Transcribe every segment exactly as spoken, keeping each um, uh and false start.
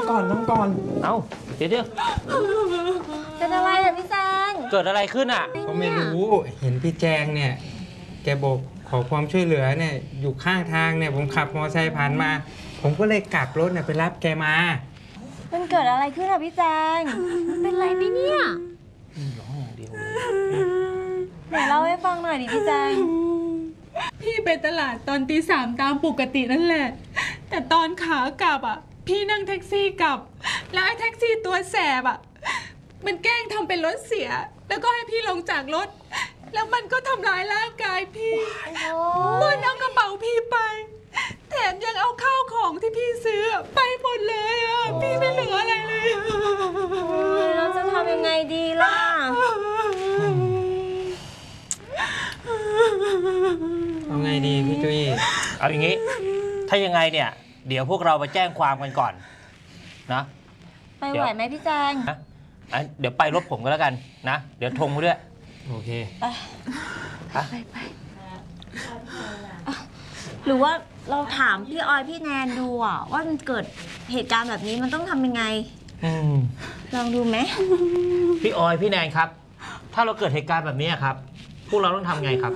ก่อนนั่งก่อนเอ้าเดี๋ยวเดี๋ยวเป็นอะไรอ่ะพี่แจงเกิดอะไรขึ้นอ่ะก็ไม่รู้เห็นพี่แจงเนี่ยแกบอกขอความช่วยเหลือเนี่ยอยู่ข้างทางเนี่ยผมขับมอเตอร์ไซค์ผ่านมาผมก็เลยกลับรถเนี่ยไปรับแกมามันเกิดอะไรขึ้นอ่ะพี่แจงเป็นไรไหมเนี่ยร้องอย่างเดียวไหนเล่าให้ฟังหน่อยดิพี่แจงพี่ไปตลาดตอนตีสามตามปกตินั่นแหละแต่ตอนขากลับอ่ะพี่นั่งแท็กซี่กลับแล้วไอ้แท็กซี่ตัวแสบอ่ะมันแกล้งทำเป็นรถเสียแล้วก็ให้พี่ลงจากรถแล้วมันก็ทำร้ายร่างกายพี่มันเอากระเป๋าพี่ไปแถมยังเอาข้าวของที่พี่ซื้อไปหมดเลยอ่ะพี่ไม่เหลืออะไรเลยเราจะทำยังไงดีล่ะเอาไงดีพี่จุ้ยเอาอย่างงี้ถ้ายังไงเนี่ยเดี๋ยวพวกเราไปแจ้งความกันก่อนนะไปไหวไหมพี่แจงนะเดี๋ยวไปรถผมก็แล้วกันนะเดี๋ยวทงไปด้วยโอเคไปไปไปหรือว่าเราถามพี่ออยพี่แนนดูอ่ะว่ามันเกิดเหตุการณ์แบบนี้มันต้องทำยังไงลองดูไหมพี่ออยพี่แนนครับถ้าเราเกิดเหตุการณ์แบบนี้ครับพวกเราต้องทำไงครับ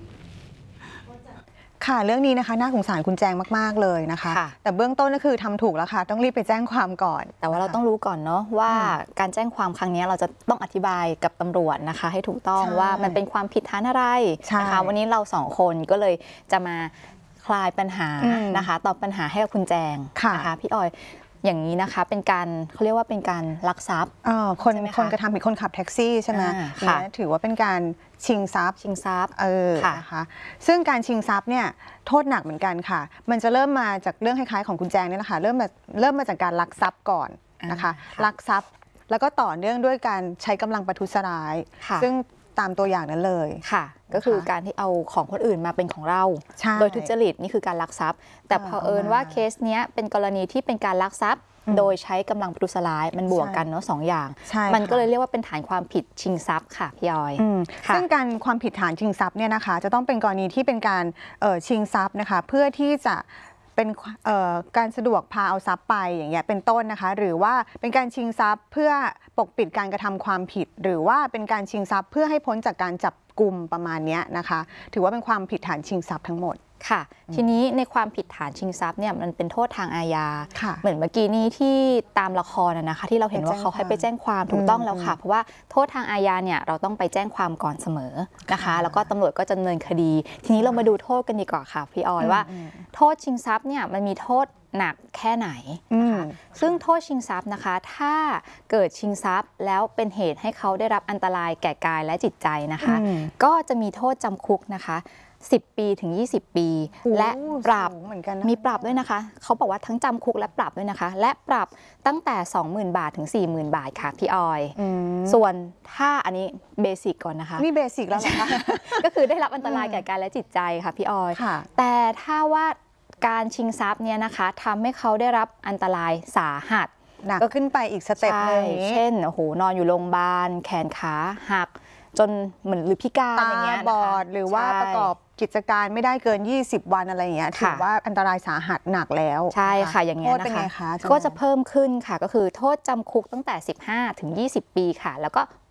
ค่ะเรื่องนี้นะคะน่าสงสารคุณแจงมากๆเลยนะคะแต่เบื้องต้นก็คือทำถูกแล้วค่ะต้องรีบไปแจ้งความก่อนแต่ว่าเราต้องรู้ก่อนเนาะว่าการแจ้งความครั้งนี้เราจะต้องอธิบายกับตำรวจนะคะให้ถูกต้องว่ามันเป็นความผิดฐานอะไรนะคะวันนี้เราสองคนก็เลยจะมาคลายปัญหานะคะตอบปัญหาให้กับคุณแจงนะคะพี่ออยอย่างนี้นะคะเป็นการเขาเรียกว่าเป็นการลักทรัพย์คนคนกระทำผิดคนขับแท็กซี่ใช่ไหมค่ะถือว่าเป็นการชิงทรัพย์ชิงทรัพย์เออนะคะซึ่งการชิงทรัพย์เนี่ยโทษหนักเหมือนกันค่ะมันจะเริ่มมาจากเรื่องคล้ายๆของคุณแจงนี่แหละค่ะเริ่มมาเริ่มมาจากการลักทรัพย์ก่อนนะคะลักทรัพย์แล้วก็ต่อเนื่องด้วยการใช้กำลังประทุษร้ายซึ่งตามตัวอย่างนั้นเลยค่ะก็คือการที่เอาของคนอื่นมาเป็นของเราโดยทุจริตนี่คือการลักทรัพย์แต่เผอิญว่าเคสเนี้ยเป็นกรณีที่เป็นการลักทรัพย์โดยใช้กำลังประทุษร้ายมันบวกกันเนาะสองอย่างมันก็เลยเรียกว่าเป็นฐานความผิดชิงทรัพย์ค่ะพี่ออยซึ่งการความผิดฐานชิงทรัพย์เนี่ยนะคะจะต้องเป็นกรณีที่เป็นการชิงทรัพย์นะคะเพื่อที่จะเป็นการสะดวกพาเอาทรัพย์ไปอย่างเงี้ยเป็นต้นนะคะหรือว่าเป็นการชิงทรัพย์เพื่อปกปิดการกระทำความผิดหรือว่าเป็นการชิงทรัพย์เพื่อให้พ้นจากการจับกุมประมาณนี้นะคะถือว่าเป็นความผิดฐานชิงทรัพย์ทั้งหมดค่ะทีนี้ในความผิดฐานชิงทรัพย์เนี่ยมันเป็นโทษทางอาญาเหมือนเมื่อกี้นี้ที่ตามละครนะคะที่เราเห็นว่าเขาให้ไปแจ้งความถูกต้องแล้วค่ะเพราะว่าโทษทางอาญาเนี่ยเราต้องไปแจ้งความก่อนเสมอนะคะแล้วก็ตำรวจก็จะดำเนินคดีทีนี้เรามาดูโทษกันดีกว่าค่ะพี่ออยว่าโทษชิงทรัพย์เนี่ยมันมีโทษหนักแค่ไหนนะคะซึ่งโทษชิงทรัพย์นะคะถ้าเกิดชิงทรัพย์แล้วเป็นเหตุให้เขาได้รับอันตรายแก่กายและจิตใจนะคะก็จะมีโทษจำคุกนะคะสิบปีถึงยี่สิบปีและปรับมีปรับด้วยนะคะเขาบอกว่าทั้งจำคุกและปรับด้วยนะคะและปรับตั้งแต่ สองหมื่น บาทถึง สี่หมื่น บาทค่ะพี่ออยส่วนถ้าอันนี้เบสิกก่อนนะคะนี่เบสิกแล้วนะคะก็คือได้รับอันตรายแก่กายและจิตใจค่ะพี่ออยแต่ถ้าว่าการชิงทรัพย์เนี่ยนะคะทำให้เขาได้รับอันตรายสาหัสก็ขึ้นไปอีกสเต็ปหนึ่งเช่นโอ้โหนอนอยู่โรงพยาบาลแขนขาหักจนเหมือนหรือพิการอย่างเงี้ยบอดหรือว่าประกอบกิจการไม่ได้เกินยี่สิบวันอะไรอย่างเงี้ยถือว่าอันตรายสาหัสหนักแล้วใช่ค่ะอย่างเงี้ยนะคะก็จะเพิ่มขึ้นค่ะก็คือโทษจำคุกตั้งแต่สิบห้าถึงยี่สิบปีค่ะแล้วก็